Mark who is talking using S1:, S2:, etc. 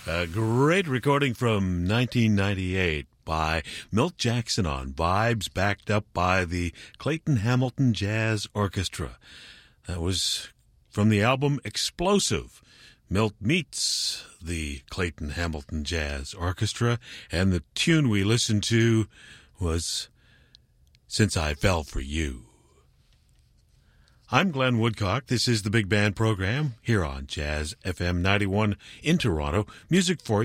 S1: A great recording from 1998 by Milt Jackson on vibes, backed up by the Clayton Hamilton Jazz Orchestra. That was from the album Explosive. Milt meets the Clayton Hamilton Jazz Orchestra, and the tune we listened to was Since I Fell for You. I'm Glenn Woodcock. This is the Big Band Program here on Jazz FM 91 in Toronto. Music for